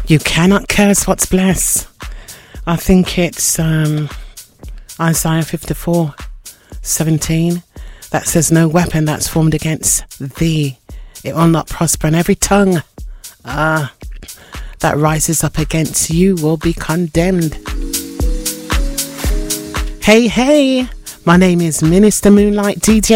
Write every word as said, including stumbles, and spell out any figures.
You cannot curse what's blessed. I think it's um, Isaiah fifty-four seventeen that says, no weapon that's formed against thee, it will not prosper, and every tongue uh, that rises up against you will be condemned. Hey, hey, my name is Minister Moonlight D J